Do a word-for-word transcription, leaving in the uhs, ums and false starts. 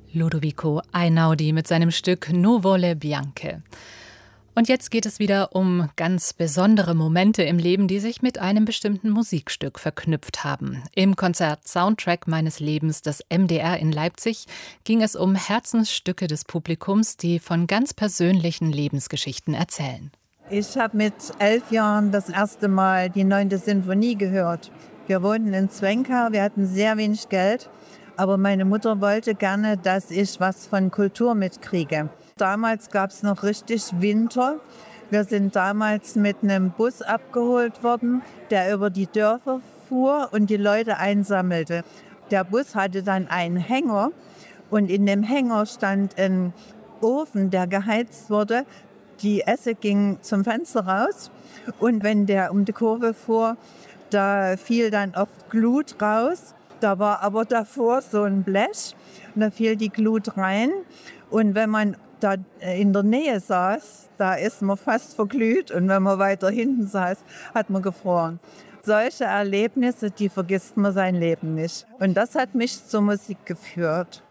Ludovico Einaudi mit seinem Stück Nuvole Bianche. Und jetzt geht es wieder um ganz besondere Momente im Leben, die sich mit einem bestimmten Musikstück verknüpft haben. Im Konzert Soundtrack meines Lebens des M D R in Leipzig ging es um Herzensstücke des Publikums, die von ganz persönlichen Lebensgeschichten erzählen. Ich habe mit elf Jahren das erste Mal die neunte Sinfonie gehört. Wir wohnten in Zwenkau, wir hatten sehr wenig Geld, aber meine Mutter wollte gerne, dass ich was von Kultur mitkriege. Damals gab es noch richtig Winter. Wir sind damals mit einem Bus abgeholt worden, der über die Dörfer fuhr und die Leute einsammelte. Der Bus hatte dann einen Hänger und in dem Hänger stand ein Ofen, der geheizt wurde. Die Esse ging zum Fenster raus und wenn der um die Kurve fuhr, da fiel dann oft Glut raus. Da war aber davor so ein Blech und da fiel die Glut rein. Und wenn man da in der Nähe saß, da ist man fast verglüht und wenn man weiter hinten saß, hat man gefroren. Solche Erlebnisse, die vergisst man sein Leben nicht. Und das hat mich zur Musik geführt.